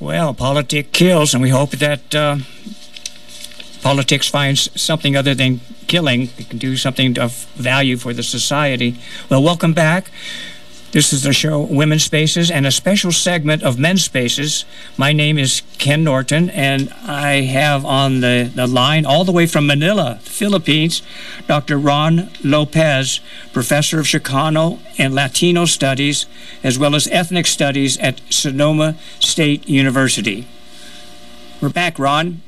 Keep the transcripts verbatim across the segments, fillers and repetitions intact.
Well, politics kills, and we hope that uh, politics finds something other than killing. It can do something of value for the society. Well, welcome back. This is the show Women's Spaces and a special segment of Men's Spaces. My name is Ken Norton, and I have on the, the line all the way from Manila, Philippines, Doctor Ron Lopez, Professor of Chicano and Latino Studies, as well as Ethnic Studies at Sonoma State University. We're back, Ron.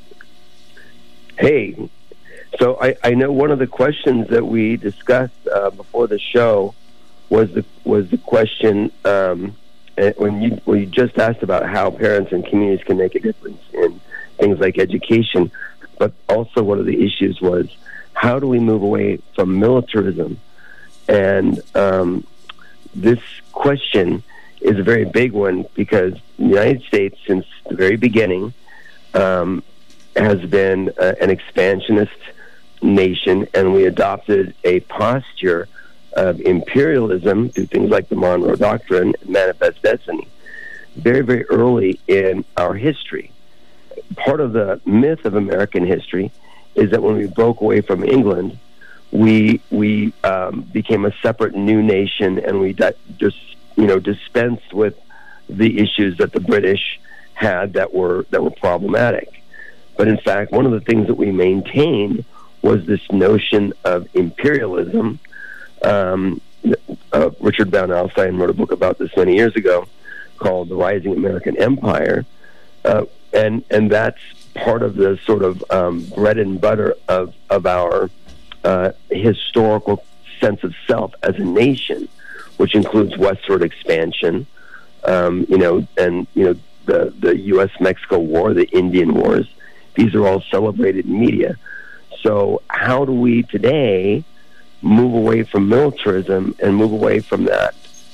Hey, so I, I know one of the questions that we discussed uh, before the show was the was the question um, when you when you just asked about how parents and communities can make a difference in things like education, but also one of the issues was how do we move away from militarism? And um, this question is a very big one because the United States, since the very beginning, um, has been uh, an expansionist nation, and we adopted a posture of imperialism through things like the Monroe Doctrine and Manifest Destiny very, very early in our history. Part of the myth of American history is that when we broke away from England, we we um, became a separate new nation, and we di- just you know dispensed with the issues that the British had that were that were problematic. But in fact, one of the things that we maintained was this notion of imperialism. Um, uh, Richard Van Alstyne wrote a book about this many years ago called The Rising American Empire. Uh, and and that's part of the sort of um, bread and butter of, of our uh, historical sense of self as a nation, which includes westward expansion, um, you know, and, you know, the, the U S Mexico War, the Indian Wars. These are all celebrated in media. So how do we today move away from militarism and move away from that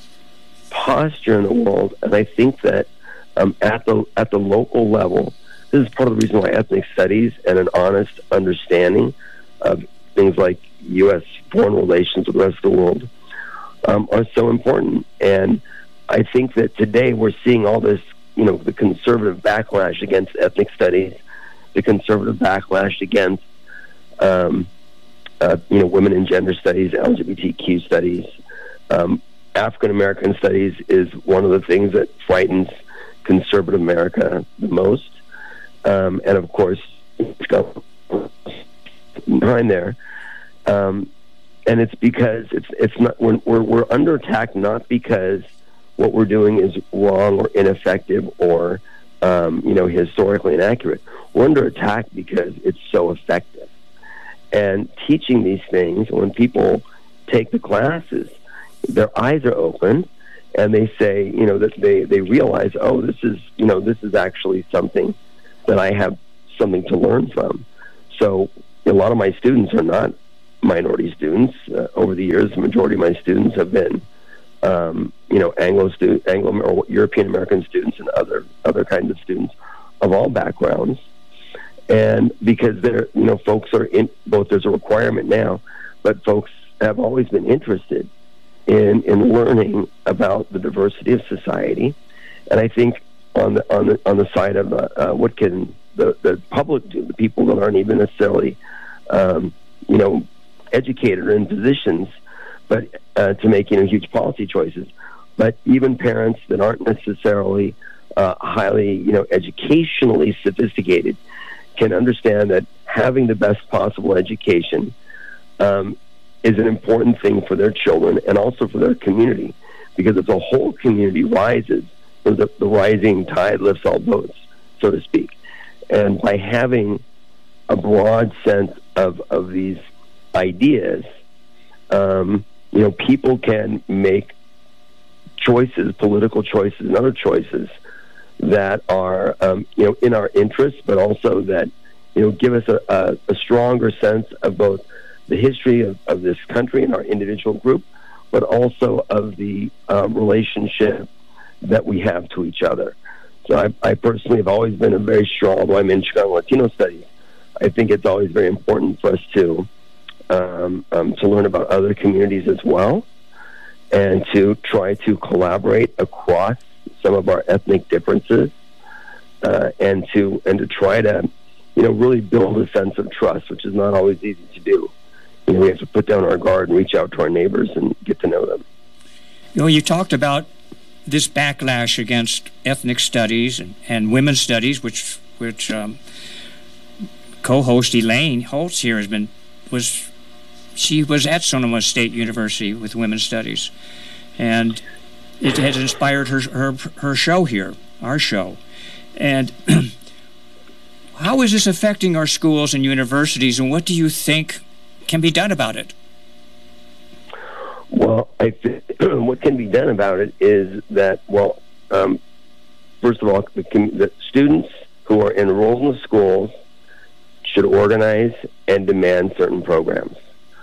posture in the world? And I think that um, at the at the local level, this is part of the reason why ethnic studies and an honest understanding of things like U S foreign relations with the rest of the world um, are so important. And I think that today we're seeing all this, you know, the conservative backlash against ethnic studies, the conservative backlash against um, Uh, you know, women and gender studies, L G B T Q studies. Um, African American studies is one of the things that frightens conservative America the most. Um, and of course, behind there. Um, and it's because it's it's not we're, we're we're under attack not because what we're doing is wrong or ineffective or um, you know historically inaccurate. We're under attack because it's so effective. And teaching these things, when people take the classes, their eyes are open, and they say, you know, that they, they realize, oh, this is, you know, this is actually something that I have something to learn from. So a lot of my students are not minority students. Uh, over the years, the majority of my students have been, um, you know, Anglo stu- Anglo or European American students and other other kinds of students of all backgrounds. And because they're, you know, folks are in both, there's a requirement now, but folks have always been interested in in learning about the diversity of society. And I think on the on the on the side of uh, uh, what can the the public do, the people that aren't even necessarily, um, you know, educated or in positions, but uh, to make you know huge policy choices, but even parents that aren't necessarily uh, highly you know educationally sophisticated can understand that having the best possible education um, is an important thing for their children and also for their community, because if the whole community rises, the, the rising tide lifts all boats, so to speak. And by having a broad sense of, of these ideas, um, you know, people can make choices, political choices and other choices that are, um, you know, in our interests, but also that, you know, give us a, a, a stronger sense of both the history of, of this country and our individual group, but also of the um, relationship that we have to each other. So I, I personally have always been a very strong, although I'm in Chicano Latino studies, I think it's always very important for us to um, um, to learn about other communities as well, and to try to collaborate across some of our ethnic differences, uh, and to and to try to, you know, really build a sense of trust, which is not always easy to do. You know, we have to put down our guard and reach out to our neighbors and get to know them. You know, you talked about this backlash against ethnic studies and, and women's studies, which which um, co-host Elaine Holtz here has been was she was at Sonoma State University with women's studies, and it has inspired her her her show here, our show, and. How is this affecting our schools and universities, and what do you think can be done about it? Well, I think what can be done about it is that, well, um, first of all, the, the students who are enrolled in the schools should organize and demand certain programs.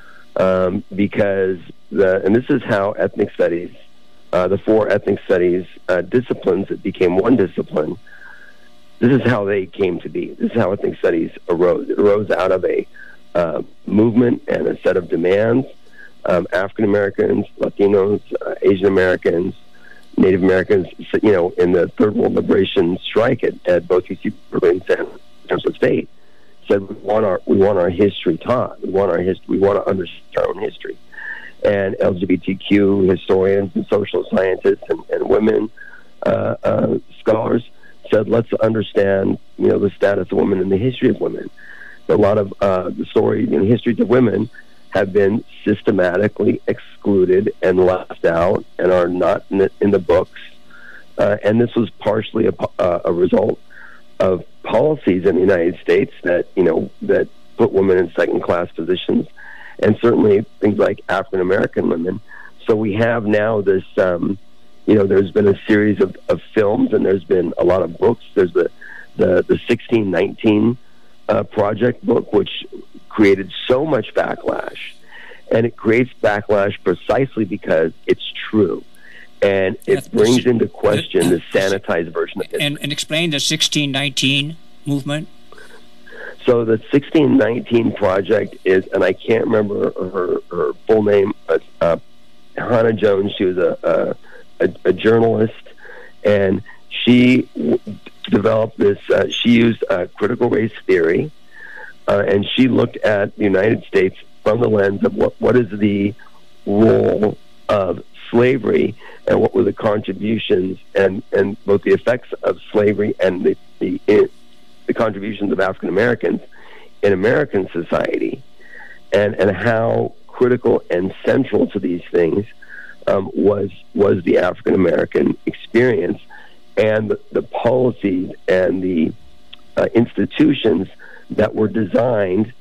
Um, because, the, and this is how ethnic studies, uh, the four ethnic studies uh, disciplines that became one discipline, this is how they came to be. This is how ethnic studies arose. It arose out of a uh, movement and a set of demands. Um, African Americans, Latinos, uh, Asian Americans, Native Americans, you know, in the Third World Liberation strike at, at both U C Berkeley and San Francisco State, said we want our we want our history taught. We want our history. We want to understand our own history. And L G B T Q historians and social scientists and, and women uh, uh, scholars said, let's understand, you know, the status of women and the history of women. A lot of uh, the stories and histories of women have been systematically excluded and left out and are not in the, in the books. Uh, and this was partially a, uh, a result of policies in the United States that, you know, that put women in second-class positions, and certainly things like African American women. So we have now this, um, you know, there's been a series of, of films, and there's been a lot of books. There's the the, the sixteen nineteen uh, Project book, which created so much backlash, and it creates backlash precisely because it's true, and it Yes, brings the, into question the, the sanitized version of history. And, and explain the sixteen nineteen movement. So the sixteen nineteen Project is, and I can't remember her, her full name, uh, uh, Hannah Jones. She was a, a, a, a journalist, and she w- developed this, uh, she used uh, critical race theory, uh, and she looked at the United States from the lens of what, what is the role of slavery and what were the contributions and, and both the effects of slavery and the, the, the contributions of African Americans in American society, and, and how critical and central to these things um, was was the African American experience, and the, the policies and the uh, institutions that were designed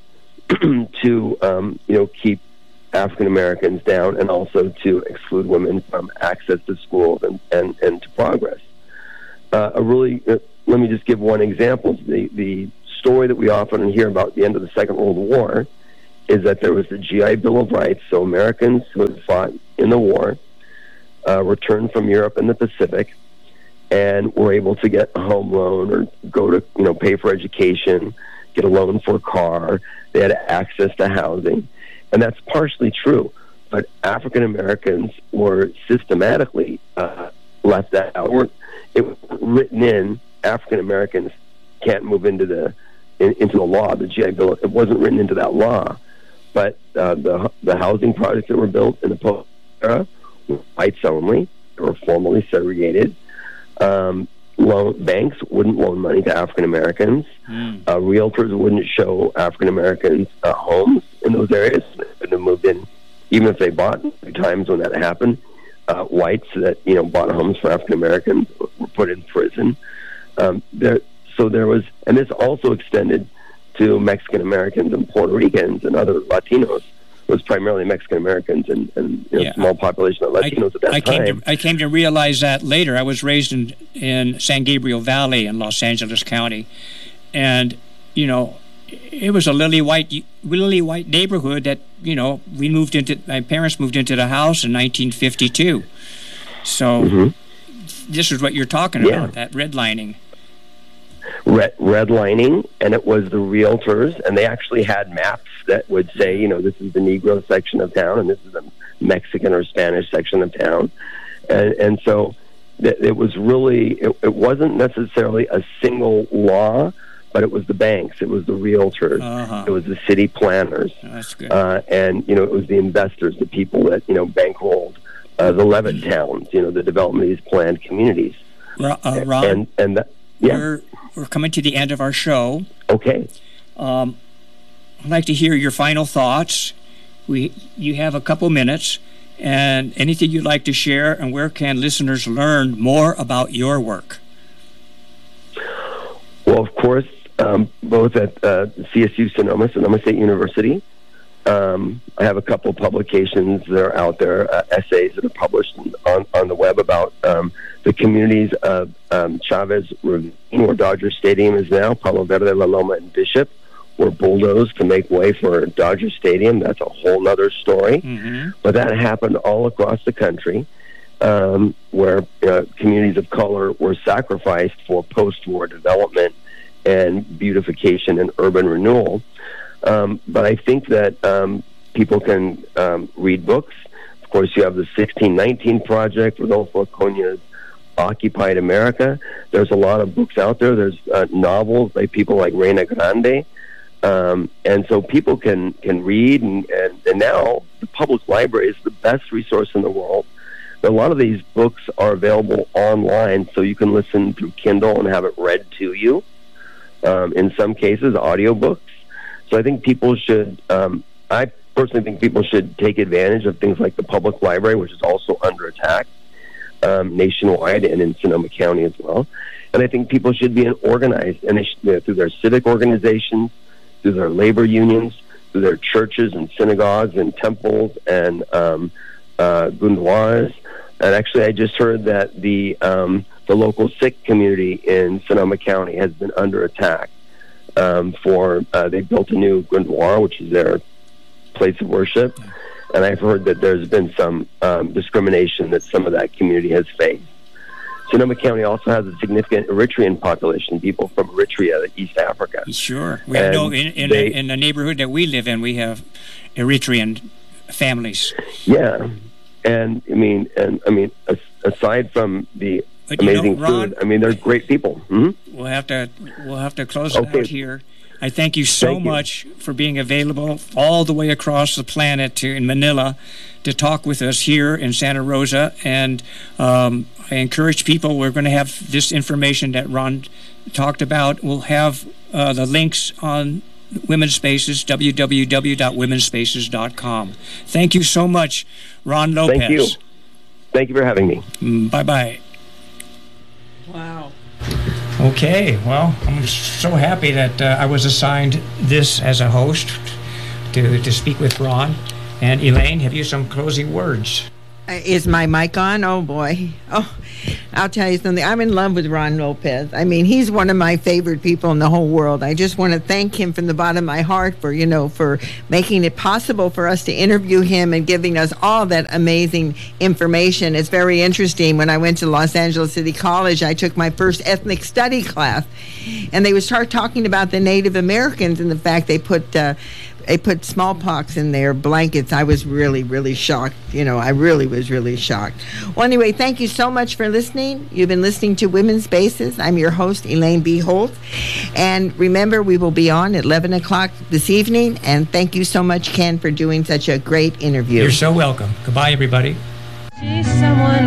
to um, you know keep African Americans down, and also to exclude women from access to schools and, and, and to progress. Uh, a really, uh, let me just give one example. The the story that we often hear about at the end of the Second World War is that there was the G I Bill of Rights. So Americans who had fought in the war uh, returned from Europe and the Pacific, and were able to get a home loan or go to you know pay for education, get a loan for a car. They had access to housing. And that's partially true, but African Americans were systematically uh, left out. It was written in, African Americans can't move into the in, into the law, the G I Bill. It wasn't written into that law, but uh, the the housing projects that were built in the post era were whites only. They were formally segregated. Um, loan banks wouldn't loan money to African Americans. Mm. Uh, realtors wouldn't show African Americans uh, homes in those areas. They couldn't have moved in, even if they bought. Two times when that happened, uh, whites that you know bought homes for African Americans were put in prison. Um, there, so there was, and this also extended to Mexican Americans and Puerto Ricans and other Latinos. It was primarily Mexican Americans and, and you know, yeah. small population of Latinos I, at that I time. Came to, I came to realize that later. I was raised in, in San Gabriel Valley in Los Angeles County, and you know, it was a lily white, lily white neighborhood that you know we moved into. My parents moved into the house in nineteen fifty-two. So mm-hmm. this is what you're talking yeah. about, that redlining. Red, redlining, and it was the realtors, and they actually had maps that would say, you know, this is the Negro section of town, and this is the Mexican or Spanish section of town, and, and so that it was really, it, it wasn't necessarily a single law, but it was the banks, it was the realtors, uh-huh. it was the city planners, That's good. Uh, and, you know, it was the investors, the people that, you know, bankrolled uh, the Levitt towns, you know, the development of these planned communities. Uh, Ron, and, and that, yeah. we're, we're coming to the end of our show. Okay. Um, I'd like to hear your final thoughts. We, you have a couple minutes, and anything you'd like to share, and where can listeners learn more about your work? Well, of course, um, both at uh, C S U Sonoma, Sonoma State University. Um, I have a couple of publications that are out there, uh, essays that are published on, on the web about um, the communities of um, Chavez Ravine, where Dodger Stadium is now, Palo Verde, La Loma, and Bishop, were bulldozed to make way for Dodger Stadium. That's a whole other story. Mm-hmm. But that happened all across the country, um, where uh, communities of color were sacrificed for post-war development and beautification and urban renewal. Um, but I think that um, people can um, read books. Of course, you have the sixteen nineteen Project, Rodolfo Acuña's Occupied America. There's a lot of books out there. There's uh, novels by people like Reina Grande. Um, and so people can, can read, and, and, and now the public library is the best resource in the world. A lot of these books are available online, so you can listen through Kindle and have it read to you. Um, in some cases, audiobooks. So I think people should, um, I personally think people should take advantage of things like the public library, which is also under attack um, nationwide and in Sonoma County as well. And I think people should be organized, and they should, you know, through their civic organizations, through their labor unions, through their churches and synagogues and temples and um, uh, gurdwaras. And actually, I just heard that the um, the local Sikh community in Sonoma County has been under attack um, for uh, they built a new gurdwara, which is their place of worship. And I've heard that there's been some um, discrimination that some of that community has faced. Sonoma County also has a significant Eritrean population, people from Eritrea, East Africa. Sure. We have, no, in, in, they, in the neighborhood that we live in, we have Eritrean families. Yeah. And, I mean, and I mean, aside from the but, amazing you know, Ron, food, I mean, they're great people. Mm-hmm. We'll have to we'll have to close okay. it out here. I thank you so thank you. much for being available all the way across the planet to in Manila to talk with us here in Santa Rosa. And um, I encourage people, we're going to have this information that Ron talked about. We'll have uh, the links on Women's Spaces, w w w dot women's spaces dot com. Thank you so much, Ron Lopez. Thank you. Thank you for having me. Mm, bye-bye. Wow. Okay, well, I'm so happy that uh, I was assigned this as a host to, to speak with Ron. And Elaine, have you some closing words? Uh, is my mic on? Oh, boy. Oh, I'll tell you something. I'm in love with Ron Lopez. I mean, he's one of my favorite people in the whole world. I just want to thank him from the bottom of my heart for, you know, for making it possible for us to interview him and giving us all that amazing information. It's very interesting. When I went to Los Angeles City College, I took my first ethnic study class, and they would start talking about the Native Americans and the fact they put uh, they put smallpox in their blankets. I was really, really shocked. You know, I really was really shocked. Well, anyway, thank you so much for listening. You've been listening to Women's Spaces. I'm your host, Elaine B. Holt. And remember, we will be on at eleven o'clock this evening. And thank you so much, Ken, for doing such a great interview. You're so welcome. Goodbye, everybody. She's someone